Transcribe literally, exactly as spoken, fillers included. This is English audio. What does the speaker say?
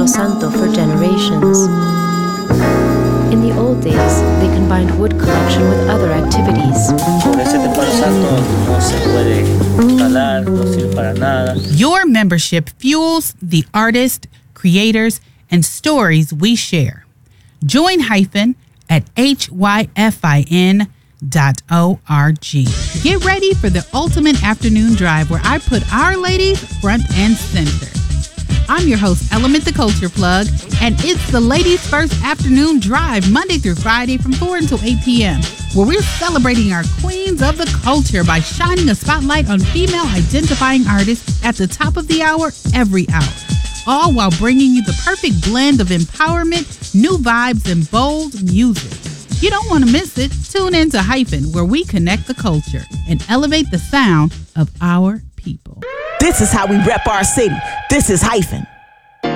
Palo Santo for generations. In the old days, they combined wood collection with other activities. Your membership fuels the artists, creators, and stories we share. Join Hyphen at H Y F I N dot O R G. Get ready for the ultimate afternoon drive where I put our ladies front and center. I'm your host, Element the Culture Plug, and it's the Ladies First Afternoon Drive, Monday through Friday from four until eight p.m., where we're celebrating our queens of the culture by shining a spotlight on female-identifying artists at the top of the hour every hour, all while bringing you the perfect blend of empowerment, new vibes, and bold music. You don't want to miss it. Tune in to Hyphen, where we connect the culture and elevate the sound of our people. This is how we rep our city. This is Hyphen.